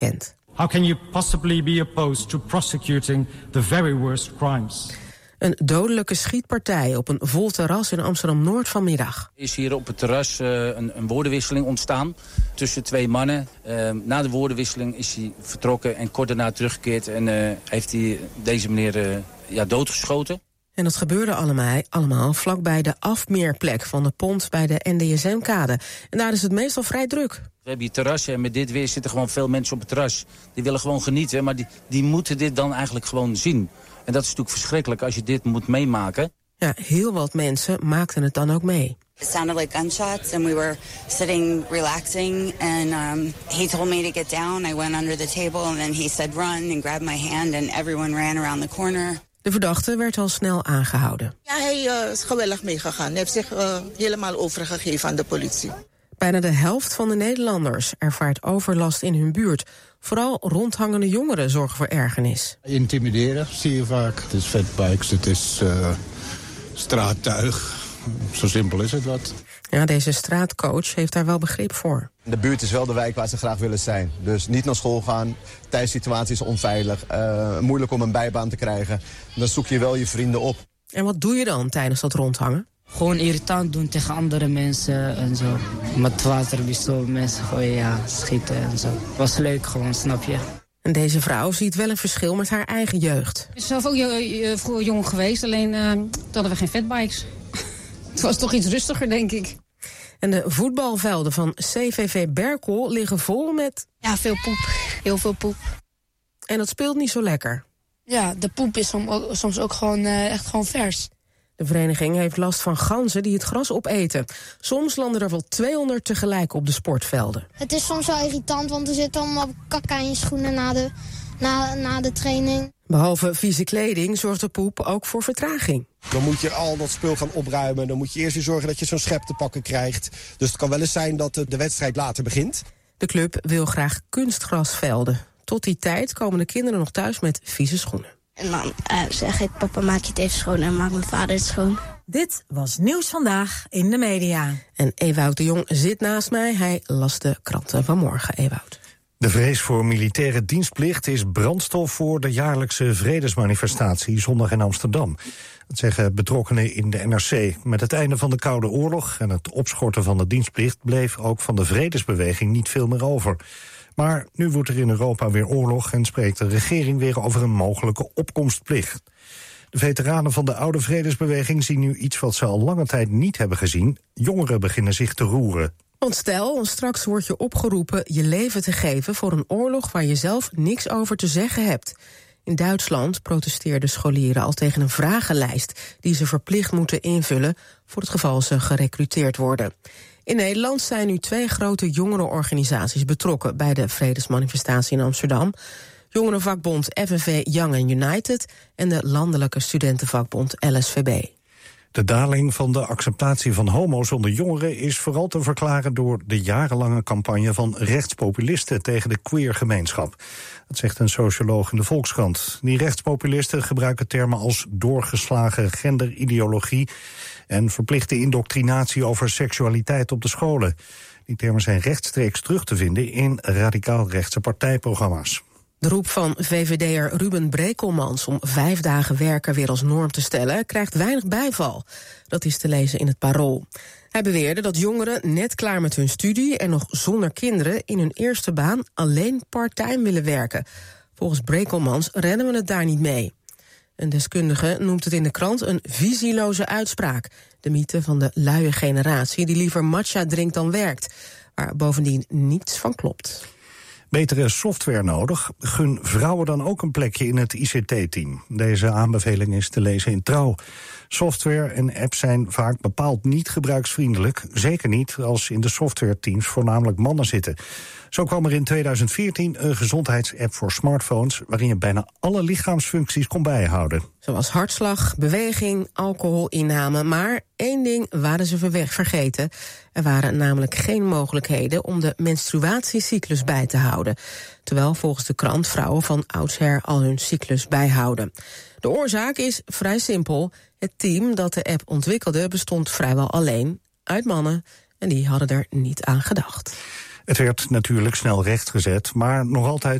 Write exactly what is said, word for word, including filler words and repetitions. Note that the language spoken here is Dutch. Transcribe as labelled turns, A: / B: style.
A: kent.
B: How can you possibly be opposed to prosecuting the very worst crimes?
A: Een dodelijke schietpartij op een vol terras in Amsterdam-Noord vanmiddag.
C: Er is hier op het terras uh, een, een woordenwisseling ontstaan tussen twee mannen. Uh, na de woordenwisseling is hij vertrokken en kort daarna teruggekeerd en uh, heeft hij deze meneer uh, ja, doodgeschoten.
A: En dat gebeurde allemaal, allemaal vlakbij de afmeerplek van de pont bij de N D S M-kade. En daar is het meestal vrij druk.
C: We hebben hier terrassen en met dit weer zitten gewoon veel mensen op het terras. Die willen gewoon genieten, maar die, die moeten dit dan eigenlijk gewoon zien. En dat is natuurlijk verschrikkelijk als je dit moet meemaken.
A: Ja, heel wat mensen maakten het dan ook mee.
D: It sounded like gunshots and we were sitting relaxing and um, he told me to get down. I went under the table and then he said run and grabbed my hand and everyone ran around the corner.
A: De verdachte werd al snel aangehouden.
E: Ja, hij uh, is gewillig meegegaan. Hij heeft zich uh, helemaal overgegeven aan de politie.
A: Bijna de helft van de Nederlanders ervaart overlast in hun buurt. Vooral rondhangende jongeren zorgen voor ergernis.
F: Intimideren zie je vaak. Het is fatbikes, het is uh, straattuig. Zo simpel is het wat.
A: Ja, deze straatcoach heeft daar wel begrip voor.
G: De buurt is wel de wijk waar ze graag willen zijn. Dus niet naar school gaan, thuissituatie is onveilig, uh, moeilijk om een bijbaan te krijgen. Dan zoek je wel je vrienden op.
A: En wat doe je dan tijdens dat rondhangen?
H: Gewoon irritant doen tegen andere mensen en zo. Met waterpistool mensen gooien, ja, schieten en zo. Was leuk gewoon, snap je?
A: En deze vrouw ziet wel een verschil met haar eigen jeugd.
I: Ik ben zelf ook uh, vroeger jong geweest, alleen uh, toen hadden we geen fatbikes. Het was toch iets rustiger, denk ik.
A: En de voetbalvelden van C V V Berkel liggen vol met...
J: Ja, veel poep. Heel veel poep.
A: En dat speelt niet zo lekker.
J: Ja, de poep is soms ook gewoon uh, echt gewoon vers.
A: De vereniging heeft last van ganzen die het gras opeten. Soms landen er wel tweehonderd tegelijk op de sportvelden.
K: Het is soms wel irritant, want er zit allemaal kak aan je schoenen na de, na, na de training.
A: Behalve vieze kleding zorgt de poep ook voor vertraging.
L: Dan moet je al dat spul gaan opruimen. Dan moet je eerst weer zorgen dat je zo'n schep te pakken krijgt. Dus het kan wel eens zijn dat de wedstrijd later begint.
A: De club wil graag kunstgrasvelden. Tot die tijd komen de kinderen nog thuis met vieze schoenen.
K: En dan uh, zeg ik, papa, maak je het even schoon en maakt mijn vader het schoon.
M: Dit was Nieuws Vandaag in de media.
A: En Ewout de Jong zit naast mij. Hij las de kranten van morgen. Ewout.
N: De vrees voor militaire dienstplicht is brandstof voor de jaarlijkse vredesmanifestatie zondag in Amsterdam. Dat zeggen betrokkenen in de N R C. Met het einde van de Koude Oorlog en het opschorten van de dienstplicht bleef ook van de vredesbeweging niet veel meer over. Maar nu woedt er in Europa weer oorlog en spreekt de regering weer over een mogelijke opkomstplicht. De veteranen van de oude vredesbeweging zien nu iets wat ze al lange tijd niet hebben gezien. Jongeren beginnen zich te roeren.
A: Want stel, straks wordt je opgeroepen je leven te geven voor een oorlog waar je zelf niks over te zeggen hebt. In Duitsland protesteerden scholieren al tegen een vragenlijst die ze verplicht moeten invullen voor het geval ze gerekruteerd worden. In Nederland zijn nu twee grote jongerenorganisaties betrokken bij de vredesmanifestatie in Amsterdam. Jongerenvakbond F N V Young and United en de landelijke studentenvakbond L S V B.
N: De daling van de acceptatie van homo's onder jongeren is vooral te verklaren door de jarenlange campagne van rechtspopulisten tegen de queergemeenschap. Dat zegt een socioloog in de Volkskrant. Die rechtspopulisten gebruiken termen als doorgeslagen genderideologie en verplichte indoctrinatie over seksualiteit op de scholen. Die termen zijn rechtstreeks terug te vinden in radicaal-rechtse partijprogramma's.
A: De roep van V V D'er Ruben Brekelmans om vijf dagen werken weer als norm te stellen krijgt weinig bijval. Dat is te lezen in het Parool. Hij beweerde dat jongeren net klaar met hun studie en nog zonder kinderen in hun eerste baan alleen part-time willen werken. Volgens Brekelmans redden we het daar niet mee. Een deskundige noemt het in de krant een visieloze uitspraak. De mythe van de luie generatie die liever matcha drinkt dan werkt. Waar bovendien niets van klopt.
N: Betere software nodig. Gun vrouwen dan ook een plekje in het I C T-team. Deze aanbeveling is te lezen in Trouw. Software en apps zijn vaak bepaald niet gebruiksvriendelijk. Zeker niet als in de softwareteams voornamelijk mannen zitten. Zo kwam er in tweeduizend veertien een gezondheidsapp voor smartphones waarin je bijna alle lichaamsfuncties kon bijhouden.
A: Zoals hartslag, beweging, alcoholinname. Maar één ding waren ze vergeten. Er waren namelijk geen mogelijkheden om de menstruatiecyclus bij te houden. Terwijl volgens de krant vrouwen van oudsher al hun cyclus bijhouden. De oorzaak is vrij simpel. Het team dat de app ontwikkelde bestond vrijwel alleen uit mannen. En die hadden er niet aan gedacht.
N: Het werd natuurlijk snel rechtgezet, maar nog altijd